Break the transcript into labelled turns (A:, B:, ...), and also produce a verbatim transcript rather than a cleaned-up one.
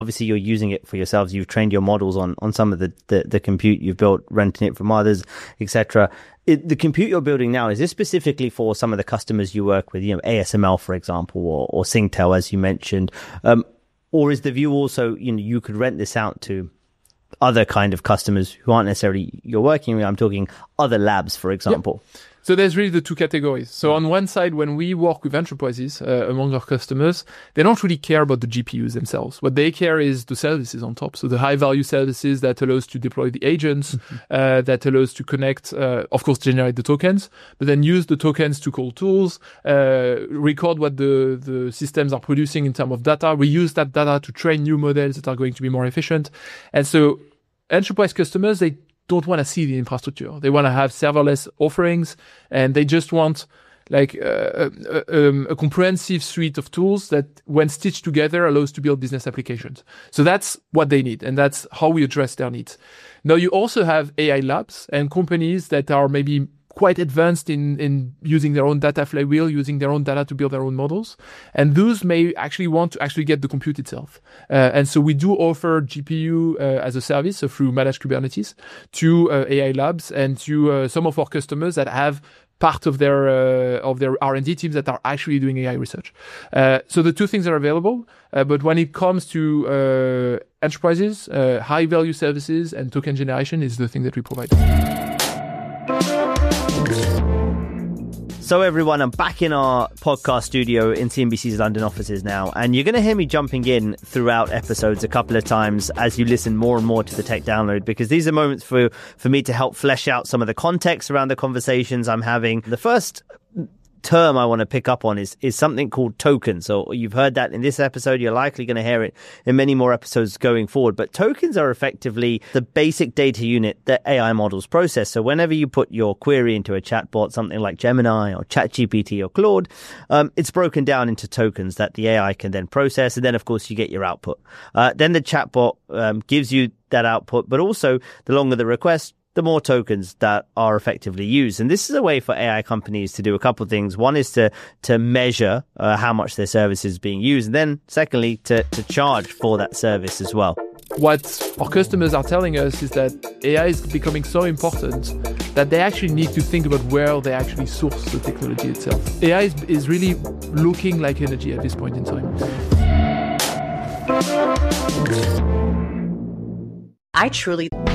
A: Obviously, you're using it for yourselves. You've trained your models on, on some of the, the, the compute you've built, renting it from others, et cetera. The compute you're building now, is this specifically for some of the customers you work with, you know, A S M L, for example, or, or Singtel, as you mentioned? Um, or is the view also, you know, you could rent this out to other kind of customers who aren't necessarily you're working with? I'm talking other labs, for example.
B: Yep. So there's really the two categories. So on one side, when we work with enterprises uh, among our customers, they don't really care about the G P Us themselves. What they care is the services on top. So the high value services that allows to deploy the agents, mm-hmm. uh, that allows to connect, uh, of course, generate the tokens, but then use the tokens to call tools, uh, record what the, the systems are producing in terms of data. We use that data to train new models that are going to be more efficient. And so enterprise customers, they don't want to see the infrastructure. They want to have serverless offerings, and they just want like uh, a, a, a comprehensive suite of tools that, when stitched together, allows to build business applications. So that's what they need, and that's how we address their needs. Now, you also have A I labs and companies that are maybe quite advanced in, in using their own data flywheel, using their own data to build their own models. And those may actually want to actually get the compute itself. Uh, and so we do offer G P U uh, as a service, so through managed Kubernetes, to uh, A I labs and to uh, some of our customers that have part of their uh, of their R and D teams that are actually doing A I research. Uh, so the two things are available. Uh, but when it comes to uh, enterprises, uh, high value services and token generation is the thing that we provide.
A: So everyone, I'm back in our podcast studio in C N B C's London offices now, and you're going to hear me jumping in throughout episodes a couple of times as you listen more and more to the Tech Download, because these are moments for, for me to help flesh out some of the context around the conversations I'm having. The first term I want to pick up on is is something called tokens. So you've heard that in this episode. You're likely going to hear it in many more episodes going forward. But tokens are effectively the basic data unit that A I models process. So whenever you put your query into a chatbot, something like Gemini or ChatGPT or Claude, um, it's broken down into tokens that the A I can then process. And then, of course, you get your output. Uh, then the chatbot um, gives you that output, but also the longer the request, the more tokens that are effectively used. And this is a way for A I companies to do a couple of things. One is to to measure uh, how much their service is being used. And then secondly, to, to charge for that service as well.
B: What our customers are telling us is that A I is becoming so important that they actually need to think about where they actually source the technology itself. A I is, is really looking like energy at this point in time.
C: I truly...